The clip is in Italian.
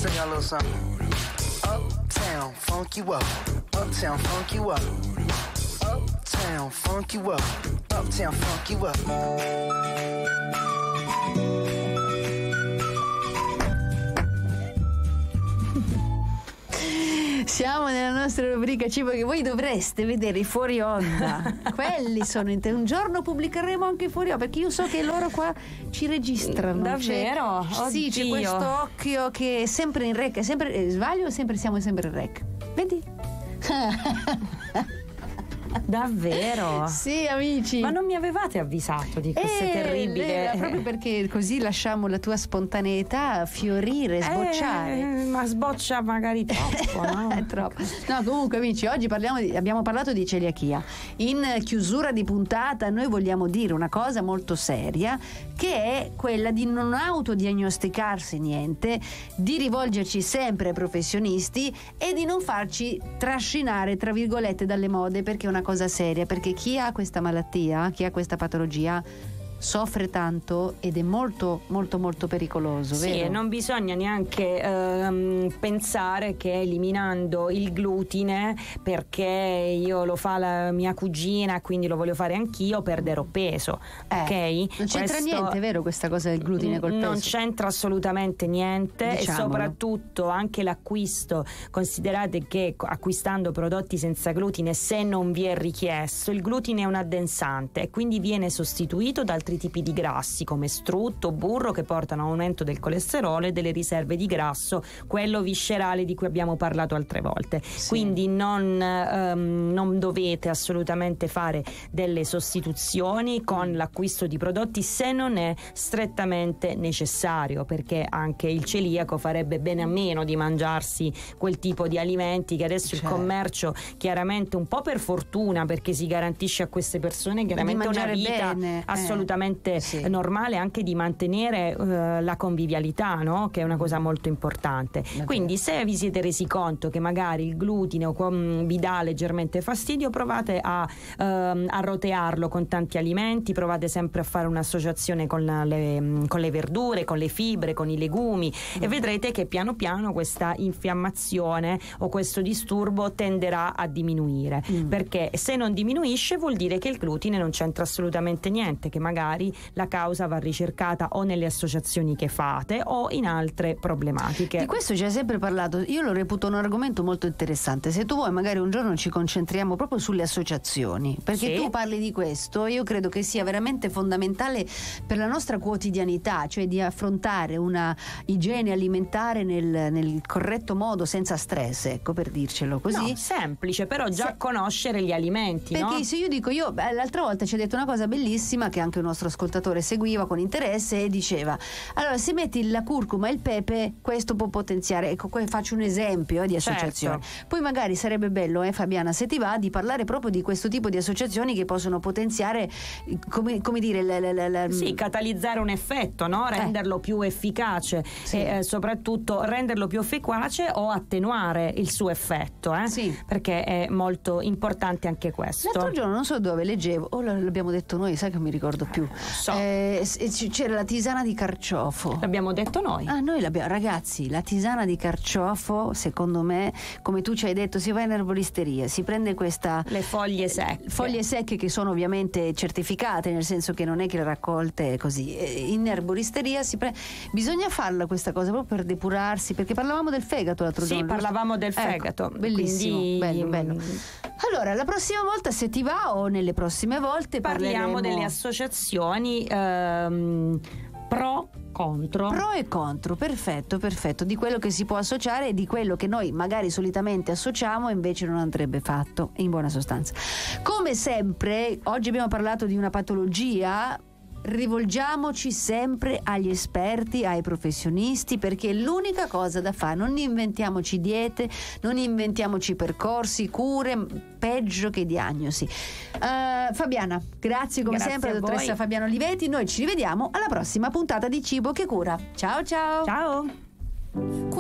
Sing y'all a little something. Uptown, funk you up. Uptown, funk you up. Uptown, funk you up. Uptown, funk you up. Siamo nella nostra rubrica cibo che voi dovreste vedere i fuori onda. Quelli sono un giorno pubblicheremo anche i fuori onda, perché io so che loro qua ci registrano. Davvero? Sì, c'è questo occhio che è sempre in rec, è sempre sbaglio, siamo sempre in rec. Vedi? Davvero? Sì, amici. Ma non mi avevate avvisato di queste terribili? Proprio perché così lasciamo la tua spontaneità fiorire, sbocciare. Ma sboccia magari troppo, no? Troppo. No, comunque amici, oggi abbiamo parlato di celiachia. In chiusura di puntata noi vogliamo dire una cosa molto seria, che è quella di non autodiagnosticarsi niente, di rivolgerci sempre ai professionisti e di non farci trascinare, tra virgolette, dalle mode, perché è una cosa seria, perché chi ha questa malattia, chi ha questa patologia soffre tanto ed è molto molto molto pericoloso, sì, vero? E non bisogna neanche pensare che eliminando il glutine, perché io lo fa la mia cugina quindi lo voglio fare anch'io, perderò peso, ok? Non c'entra niente, vero, questa cosa del glutine col peso? Non c'entra assolutamente niente. Diciamolo. E soprattutto anche l'acquisto, considerate che acquistando prodotti senza glutine, se non vi è richiesto, il glutine è un addensante e quindi viene sostituito da altri tipi di grassi come strutto, burro, che portano a un aumento del colesterolo e delle riserve di grasso, quello viscerale di cui abbiamo parlato altre volte. Sì. Quindi non dovete assolutamente fare delle sostituzioni con l'acquisto di prodotti se non è strettamente necessario, perché anche il celiaco farebbe bene a meno di mangiarsi quel tipo di alimenti che adesso il commercio, chiaramente un po' per fortuna, perché si garantisce a queste persone chiaramente una vita assolutamente normale, anche di mantenere la convivialità, no? Che è una cosa molto importante. Quindi se vi siete resi conto che magari il glutine vi dà leggermente fastidio, provate a rotearlo con tanti alimenti, provate sempre a fare un'associazione con le verdure, con le fibre, con i legumi, e vedrete che piano piano questa infiammazione o questo disturbo tenderà a diminuire, perché se non diminuisce vuol dire che il glutine non c'entra assolutamente niente, che magari la causa va ricercata o nelle associazioni che fate o in altre problematiche. Di questo ci hai sempre parlato, io lo reputo un argomento molto interessante. Se tu vuoi magari un giorno ci concentriamo proprio sulle associazioni, perché tu parli di questo, io credo che sia veramente fondamentale per la nostra quotidianità, cioè di affrontare una igiene alimentare nel corretto modo, senza stress, ecco, per dircelo così. No, semplice, però già conoscere gli alimenti, perché no? se io dico, l'altra volta ci hai detto una cosa bellissima che anche un nostro ascoltatore seguiva con interesse e diceva: allora, se metti la curcuma e il pepe, questo può potenziare, ecco, faccio un esempio di associazione. Poi magari sarebbe bello, Fabiana, se ti va, di parlare proprio di questo tipo di associazioni che possono potenziare, come dire, sì, catalizzare un effetto, no? Renderlo più efficace, e soprattutto renderlo più efficace o attenuare il suo effetto, perché è molto importante anche questo. L'altro giorno non so dove leggevo, l'abbiamo detto noi, sai che non mi ricordo più, c'era la tisana di carciofo. L'abbiamo detto noi. Noi l'abbiamo, ragazzi, la tisana di carciofo, secondo me, come tu ci hai detto, si va in erboristeria, si prende le foglie secche che sono ovviamente certificate, nel senso che non è che le raccolte così, in erboristeria bisogna farla questa cosa proprio per depurarsi, perché parlavamo del fegato l'altro giorno. Sì, parlavamo del fegato, bellissimo, quindi bello. Allora, la prossima volta, se ti va, o nelle prossime volte parliamo delle associazioni pro e contro, perfetto, di quello che si può associare e di quello che noi magari solitamente associamo e invece non andrebbe fatto, in buona sostanza. Come sempre, oggi abbiamo parlato di una patologia. Rivolgiamoci sempre agli esperti, ai professionisti, perché è l'unica cosa da fare. Non inventiamoci diete, non inventiamoci percorsi, cure, peggio che diagnosi. Fabiana, grazie come sempre, dottoressa Fabiana Olivetti. Noi ci rivediamo alla prossima puntata di Cibo che Cura. Ciao.